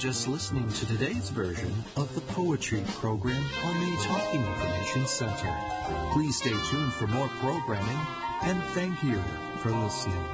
just listening to today's version of the Poetry Program on the Talking Information Center. Please stay tuned for more programming, and thank you for listening.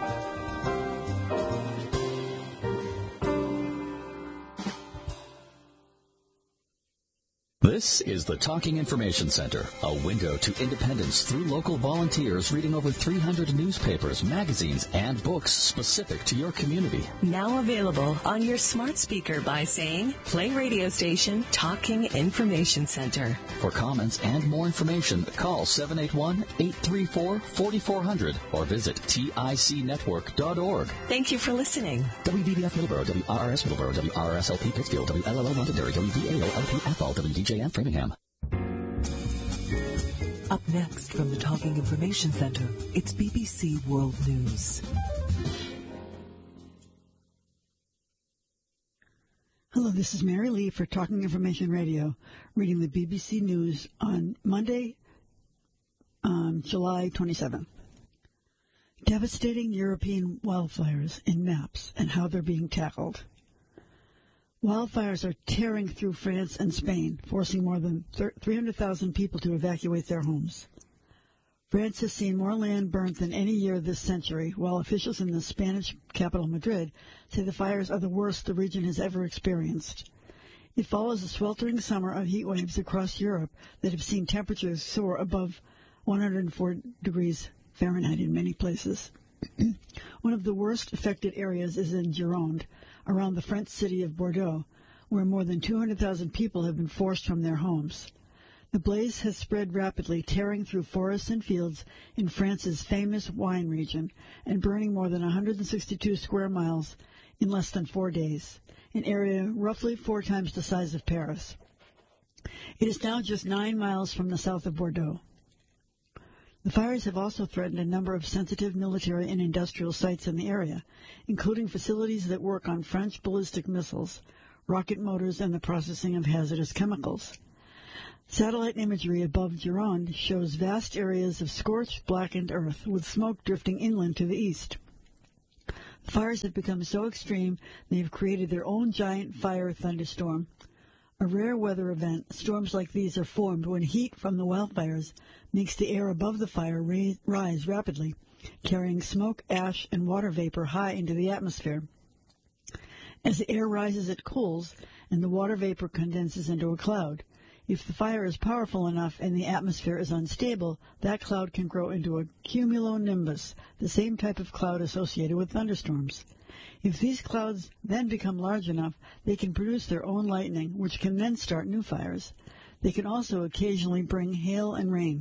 This is the Talking Information Center, a window to independence through local volunteers reading over 300 newspapers, magazines, and books specific to your community. Now available on your smart speaker by saying, play radio station Talking Information Center. For comments and more information, call 781-834-4400 or visit ticnetwork.org. Thank you for listening. WVBF Middleborough, WRRS Middleborough, WRSLP Pittsfield, WLLO Londonderry, WVAO LP Athol, WDJM Framingham. Up next from the Talking Information Center, it's BBC World News. Hello, this is Mary Lee for Talking Information Radio, reading the BBC News on Monday, July 27th. Devastating European wildfires in maps and how they're being tackled. Wildfires are tearing through France and Spain, forcing more than 300,000 people to evacuate their homes. France has seen more land burnt than any year this century, while officials in the Spanish capital, Madrid, say the fires are the worst the region has ever experienced. It follows a sweltering summer of heat waves across Europe that have seen temperatures soar above 104 degrees Fahrenheit in many places. One of the worst affected areas is in Gironde, around the French city of Bordeaux, where more than 200,000 people have been forced from their homes. The blaze has spread rapidly, tearing through forests and fields in France's famous wine region and burning more than 162 square miles in less than 4 days, an area roughly 4 times the size of Paris. It is now just 9 miles from the south of Bordeaux. The fires have also threatened a number of sensitive military and industrial sites in the area, including facilities that work on French ballistic missiles, rocket motors, and the processing of hazardous chemicals. Satellite imagery above Gironde shows vast areas of scorched, blackened earth, with smoke drifting inland to the east. The fires have become so extreme they have created their own giant fire thunderstorm. A rare weather event, storms like these are formed when heat from the wildfires makes the air above the fire rise rapidly, carrying smoke, ash, and water vapor high into the atmosphere. As the air rises, it cools, and the water vapor condenses into a cloud. If the fire is powerful enough and the atmosphere is unstable, that cloud can grow into a cumulonimbus, the same type of cloud associated with thunderstorms. If these clouds then become large enough, they can produce their own lightning, which can then start new fires. They can also occasionally bring hail and rain.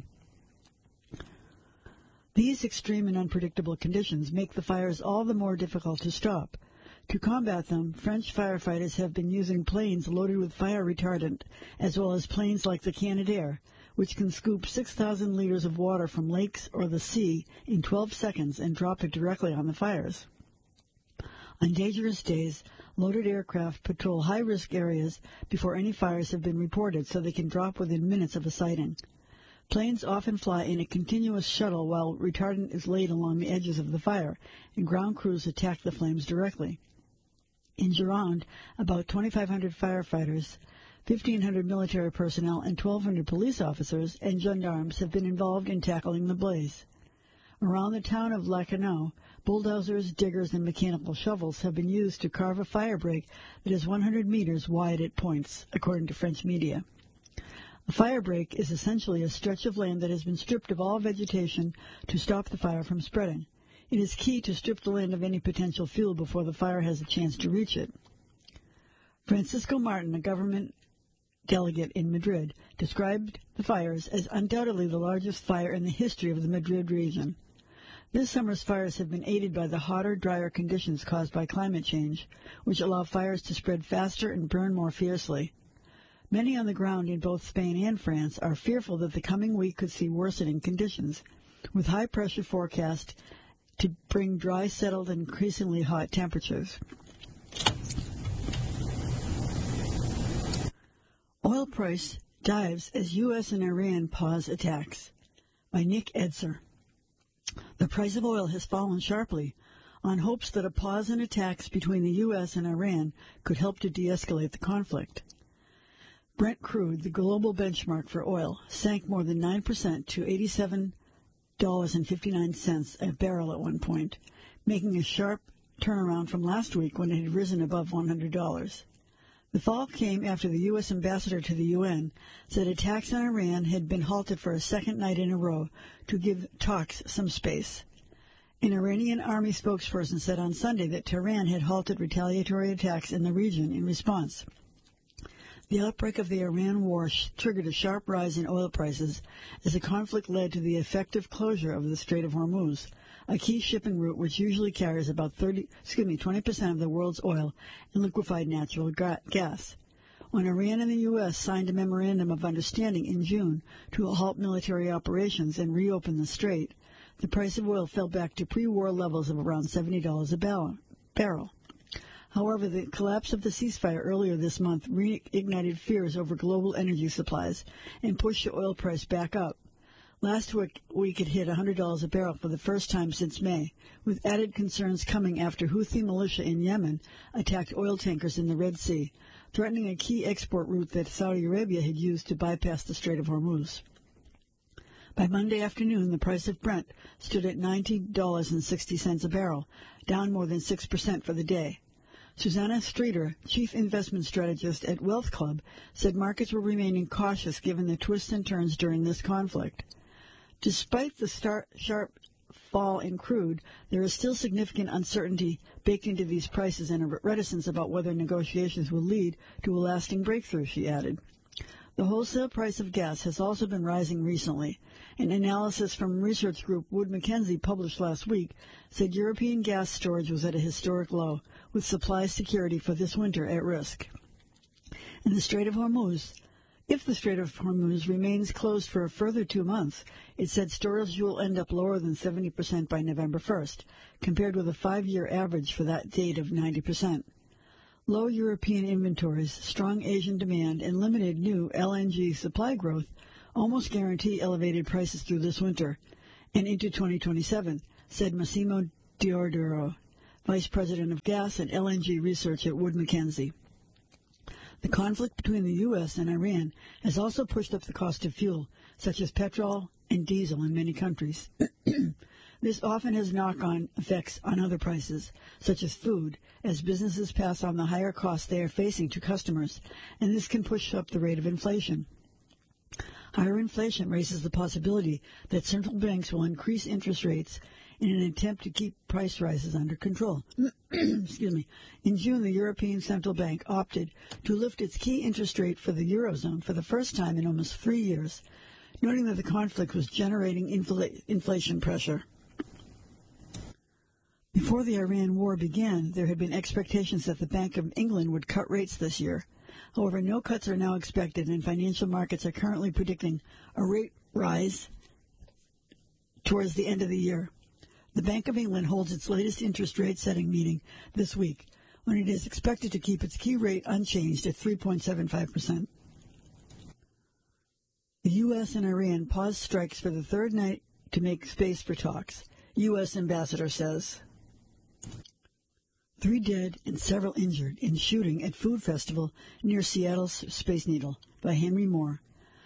These extreme and unpredictable conditions make the fires all the more difficult to stop. To combat them, French firefighters have been using planes loaded with fire retardant, as well as planes like the Canadair, which can scoop 6,000 liters of water from lakes or the sea in 12 seconds and drop it directly on the fires. On dangerous days, loaded aircraft patrol high-risk areas before any fires have been reported so they can drop within minutes of a sighting. Planes often fly in a continuous shuttle while retardant is laid along the edges of the fire, and ground crews attack the flames directly. In Gironde, about 2,500 firefighters, 1,500 military personnel, and 1,200 police officers and gendarmes have been involved in tackling the blaze. Around the town of Lacanau, bulldozers, diggers, and mechanical shovels have been used to carve a fire break that is 100 meters wide at points, according to French media. A fire break is essentially a stretch of land that has been stripped of all vegetation to stop the fire from spreading. It is key to strip the land of any potential fuel before the fire has a chance to reach it. Francisco Martin, a government delegate in Madrid, described the fires as undoubtedly the largest fire in the history of the Madrid region. This summer's fires have been aided by the hotter, drier conditions caused by climate change, which allow fires to spread faster and burn more fiercely. Many on the ground in both Spain and France are fearful that the coming week could see worsening conditions, with high pressure forecast to bring dry, settled, and increasingly hot temperatures. Oil price dives as U.S. and Iran pause attacks. By Nick Edser. The price of oil has fallen sharply on hopes that a pause in attacks between the U.S. and Iran could help to de-escalate the conflict. Brent crude, the global benchmark for oil, sank more than 9% to $87.59 a barrel at one point, making a sharp turnaround from last week when it had risen above $100. The fall came after the U.S. ambassador to the UN said attacks on Iran had been halted for a second night in a row to give talks some space. An Iranian army spokesperson said on Sunday that Tehran had halted retaliatory attacks in the region in response. The outbreak of the Iran war triggered a sharp rise in oil prices as the conflict led to the effective closure of the Strait of Hormuz, a key shipping route which usually carries about 20% of the world's oil and liquefied natural gas. When Iran and the U.S. signed a memorandum of understanding in June to halt military operations and reopen the strait, the price of oil fell back to pre-war levels of around $70 a barrel. However, the collapse of the ceasefire earlier this month reignited fears over global energy supplies and pushed the oil price back up. Last week it hit $100 a barrel for the first time since May, with added concerns coming after Houthi militia in Yemen attacked oil tankers in the Red Sea, threatening a key export route that Saudi Arabia had used to bypass the Strait of Hormuz. By Monday afternoon, the price of Brent stood at $90.60 a barrel, down more than 6% for the day. Susanna Streeter, chief investment strategist at Wealth Club, said markets were remaining cautious given the twists and turns during this conflict. Despite the sharp fall in crude, there is still significant uncertainty baked into these prices and a reticence about whether negotiations will lead to a lasting breakthrough, she added. The wholesale price of gas has also been rising recently. An analysis from research group Wood Mackenzie published last week said European gas storage was at a historic low, with supply security for this winter at risk. In the Strait of Hormuz, if the Strait of Hormuz remains closed for a further 2 months, it said storage will end up lower than 70% by November 1st, compared with a 5-year average for that date of 90%. Low European inventories, strong Asian demand, and limited new LNG supply growth almost guarantee elevated prices through this winter and into 2027, said Massimo Diodoro, Vice President of Gas and LNG Research at Wood Mackenzie. The conflict between the U.S. and Iran has also pushed up the cost of fuel, such as petrol and diesel in many countries. This often has knock-on effects on other prices, such as food, as businesses pass on the higher costs they are facing to customers, and this can push up the rate of inflation. Higher inflation raises the possibility that central banks will increase interest rates in an attempt to keep price rises under control. Excuse me. In June, the European Central Bank opted to lift its key interest rate for the Eurozone for the first time in almost 3 years, noting that the conflict was generating inflation pressure. Before the Iran war began, there had been expectations that the Bank of England would cut rates this year. However, no cuts are now expected, and financial markets are currently predicting a rate rise towards the end of the year. The Bank of England holds its latest interest rate setting meeting this week, when it is expected to keep its key rate unchanged at 3.75%. The U.S. and Iran paused strikes for the third night to make space for talks, U.S. ambassador says. 3 dead and several injured in shooting at food festival near Seattle's Space Needle by Henry Moore.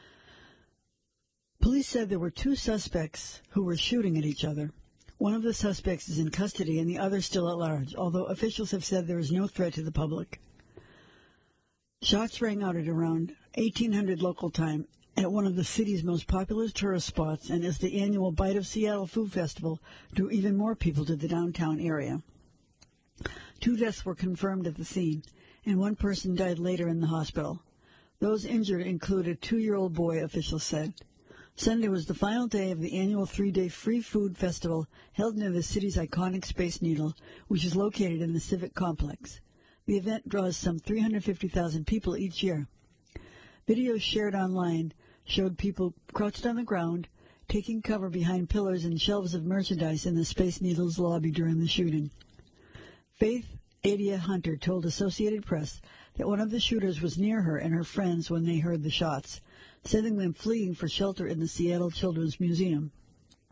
Police said there were 2 suspects who were shooting at each other. One of the suspects is in custody and the other still at large, although officials have said there is no threat to the public. Shots rang out at around 1800 local time at one of the city's most popular tourist spots, and as the annual Bite of Seattle Food Festival drew even more people to the downtown area. 2 deaths were confirmed at the scene, and 1 person died later in the hospital. Those injured include a 2-year-old boy, officials said. Sunday was the final day of the annual 3-day free food festival held near the city's iconic Space Needle, which is located in the Civic Complex. The event draws some 350,000 people each year. Videos shared online showed people crouched on the ground, taking cover behind pillars and shelves of merchandise in the Space Needle's lobby during the shooting. Faith Adia Hunter told Associated Press that one of the shooters was near her and her friends when they heard the shots, sending them fleeing for shelter in the Seattle Children's Museum.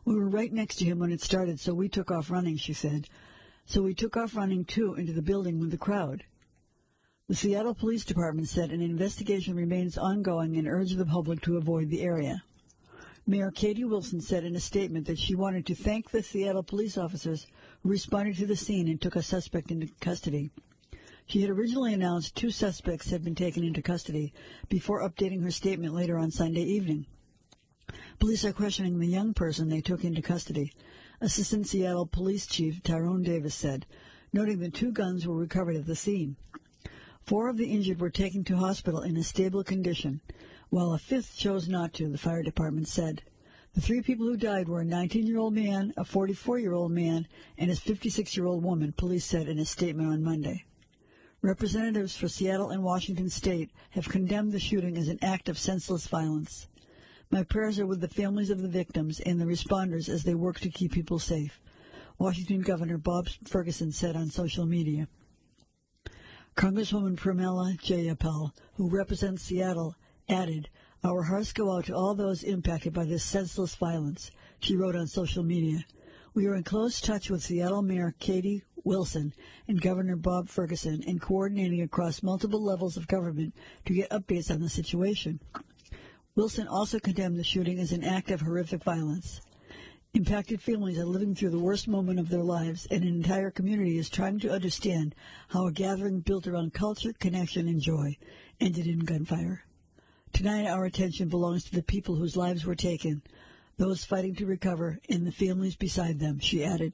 We were right next to him when it started, so we took off running, she said. So we took off running, too, into the building with the crowd. The Seattle Police Department said an investigation remains ongoing and urged the public to avoid the area. Mayor Katie Wilson said in a statement that she wanted to thank the Seattle police officers who responded to the scene and took a suspect into custody. She had originally announced 2 suspects had been taken into custody before updating her statement later on Sunday evening. Police are questioning the young person they took into custody, Assistant Seattle Police Chief Tyrone Davis said, noting that 2 guns were recovered at the scene. 4 of the injured were taken to hospital in a stable condition, while a 5th chose not to, the fire department said. The 3 people who died were a 19-year-old man, a 44-year-old man, and a 56-year-old woman, police said in a statement on Monday. Representatives for Seattle and Washington State have condemned the shooting as an act of senseless violence. My prayers are with the families of the victims and the responders as they work to keep people safe, Washington Governor Bob Ferguson said on social media. Congresswoman Pramila Jayapal, who represents Seattle, added, "Our hearts go out to all those impacted by this senseless violence," she wrote on social media. "We are in close touch with Seattle Mayor Katie Wilson and Governor Bob Ferguson and coordinating across multiple levels of government to get updates on the situation." Wilson also condemned the shooting as an act of horrific violence. Impacted families are living through the worst moment of their lives, and an entire community is trying to understand how a gathering built around culture, connection, and joy ended in gunfire. Tonight, our attention belongs to the people whose lives were taken, those fighting to recover, and the families beside them, she added.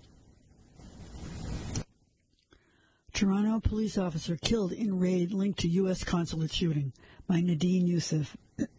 Toronto police officer killed in raid linked to U.S. consulate shooting by Nadine Youssef.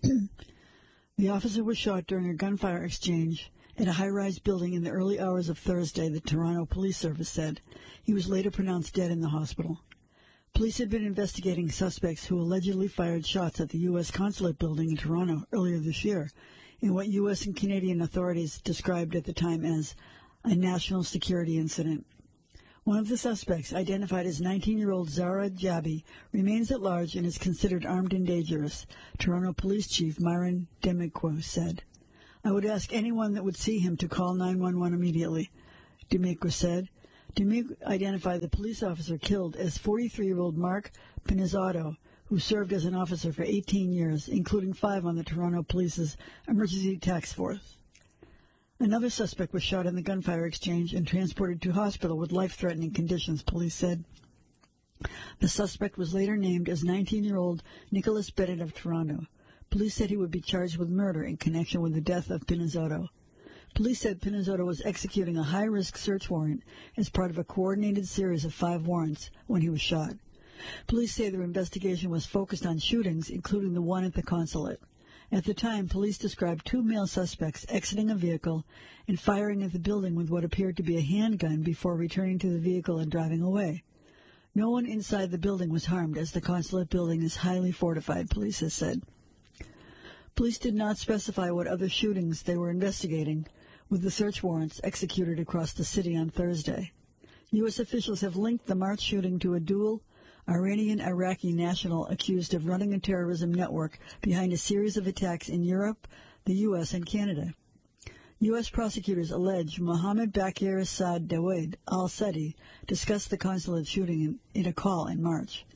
The officer was shot during a gunfire exchange at a high-rise building in the early hours of Thursday, the Toronto Police Service said. He was later pronounced dead in the hospital. Police had been investigating suspects who allegedly fired shots at the U.S. consulate building in Toronto earlier this year in what U.S. and Canadian authorities described at the time as a national security incident. One of the suspects, identified as 19-year-old Zara Jabi, remains at large and is considered armed and dangerous, Toronto Police Chief Myron Demiqua said. "I would ask anyone that would see him to call 911 immediately," Demiqua said. Demiqua identified the police officer killed as 43-year-old Mark Pinizzotto, who served as an officer for 18 years, including 5 on the Toronto Police's Emergency Task Force. Another suspect was shot in the gunfire exchange and transported to hospital with life-threatening conditions, police said. The suspect was later named as 19-year-old Nicholas Bennett of Toronto. Police said he would be charged with murder in connection with the death of Pinizzotto. Police said Pinizzotto was executing a high-risk search warrant as part of a coordinated series of 5 warrants when he was shot. Police say their investigation was focused on shootings, including the one at the consulate. At the time, police described 2 male suspects exiting a vehicle and firing at the building with what appeared to be a handgun before returning to the vehicle and driving away. No one inside the building was harmed, as the consulate building is highly fortified, police have said. Police did not specify what other shootings they were investigating, with the search warrants executed across the city on Thursday. U.S. officials have linked the March shooting to a dual Iranian-Iraqi national accused of running a terrorism network behind a series of attacks in Europe, the U.S., and Canada. U.S. prosecutors allege Mohammed Bakir Saad Dawid al-Sadi discussed the consulate shooting in a call in March.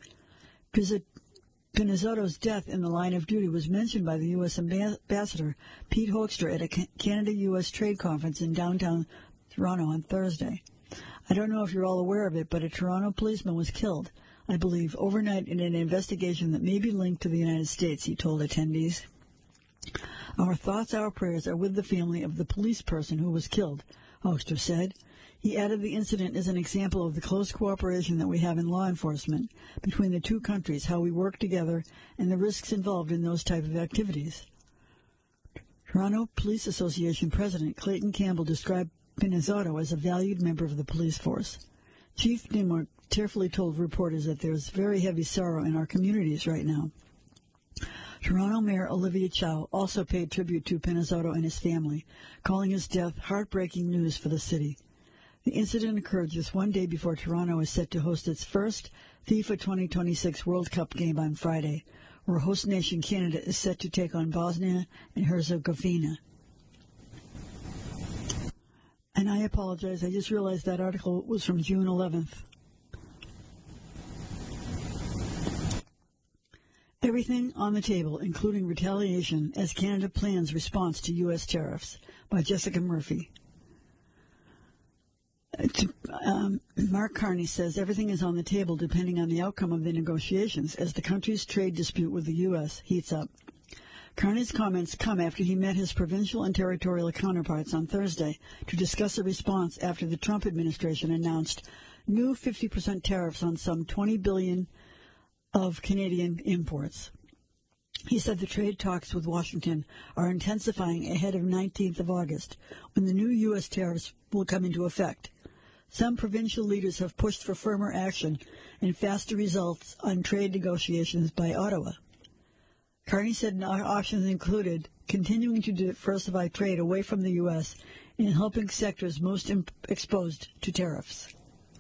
Pinizzotto's death in the line of duty was mentioned by the U.S. Ambassador Pete Hoekstra at a Canada-U.S. trade conference in downtown Toronto on Thursday. "I don't know if you're all aware of it, but a Toronto policeman was killed, I believe, overnight in an investigation that may be linked to the United States," he told attendees. "Our thoughts, our prayers are with the family of the police person who was killed," Hoekstra said. He added the incident is an example of the close cooperation that we have in law enforcement between the 2 countries, how we work together, and the risks involved in those type of activities. Toronto Police Association President Clayton Campbell described Pinizzotto as a valued member of the police force. Chief Nimworth tearfully told reporters that there is very heavy sorrow in our communities right now. Toronto Mayor Olivia Chow also paid tribute to Pinizzotto and his family, calling his death heartbreaking news for the city. The incident occurred just 1 day before Toronto is set to host its first FIFA 2026 World Cup game on Friday, where host nation Canada is set to take on Bosnia and Herzegovina. And I apologize, I just realized that article was from June 11th. Everything on the table, including retaliation, as Canada plans response to U.S. tariffs, by Jessica Murphy. Mark Carney says everything is on the table depending on the outcome of the negotiations as the country's trade dispute with the U.S. heats up. Carney's comments come after he met his provincial and territorial counterparts on Thursday to discuss a response after the Trump administration announced new 50% tariffs on some $20 billion of Canadian imports. He said the trade talks with Washington are intensifying ahead of 19th of August, when the new U.S. tariffs will come into effect. Some provincial leaders have pushed for firmer action and faster results on trade negotiations by Ottawa. Carney said options included continuing to diversify trade away from the U.S. and helping sectors most exposed to tariffs.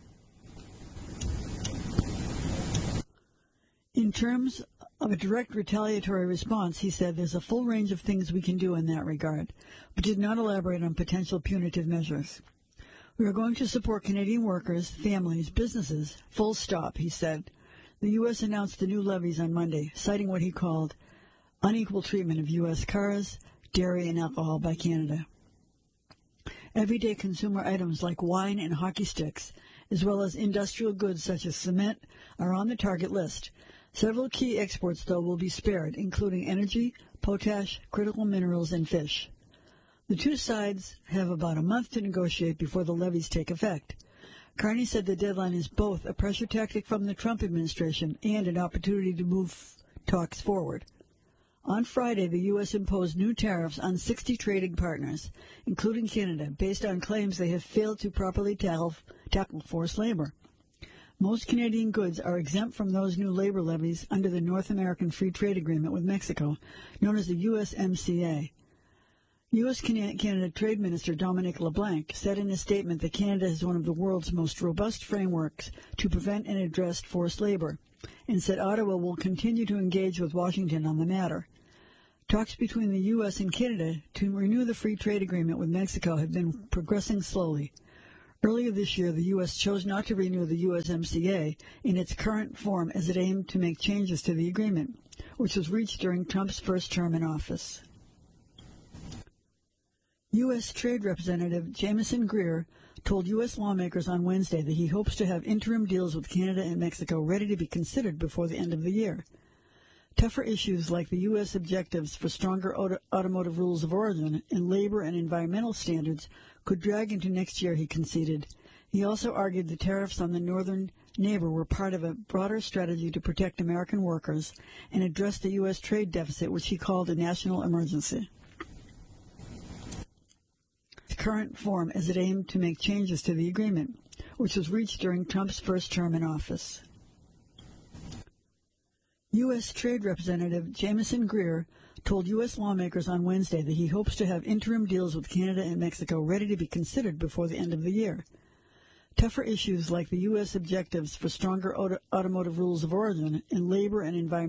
In terms of a direct retaliatory response, he said there's a full range of things we can do in that regard, but did not elaborate on potential punitive measures. We are going to support Canadian workers, families, businesses, full stop, he said. The U.S. announced the new levies on Monday, citing what he called unequal treatment of U.S. cars, dairy, and alcohol by Canada. Everyday consumer items like wine and hockey sticks, as well as industrial goods such as cement, are on the target list. Several key exports, though, will be spared, including energy, potash, critical minerals, and fish. The two sides have about a month to negotiate before the levies take effect. Carney said the deadline is both a pressure tactic from the Trump administration and an opportunity to move talks forward. On Friday, the U.S. imposed new tariffs on 60 trading partners, including Canada, based on claims they have failed to properly tackle forced labor. Most Canadian goods are exempt from those new labor levies under the North American Free Trade Agreement with Mexico, known as the USMCA. U.S.-Canada Trade Minister Dominic LeBlanc said in a statement that Canada has one of the world's most robust frameworks to prevent and address forced labor, and said Ottawa will continue to engage with Washington on the matter. Talks between the U.S. and Canada to renew the free trade agreement with Mexico have been progressing slowly. Earlier this year, the U.S. chose not to renew the USMCA in its current form as it aimed to make changes to the agreement, which was reached during Trump's first term in office. U.S. Trade Representative Jamieson Greer told U.S. lawmakers on Wednesday that he hopes to have interim deals with Canada and Mexico ready to be considered before the end of the year. Tougher issues like the U.S. objectives for stronger automotive rules of origin and labor and environmental standards could drag into next year, he conceded. He also argued the tariffs on the northern neighbor were part of a broader strategy to protect American workers and address the U.S. trade deficit, which he called a national emergency. Current form as it aimed to make changes to the agreement, which was reached during Trump's first term in office. U.S. Trade Representative Jamieson Greer told U.S. lawmakers on Wednesday that he hopes to have interim deals with Canada and Mexico ready to be considered before the end of the year. Tougher issues like the U.S. objectives for stronger automotive rules of origin and labor and environmental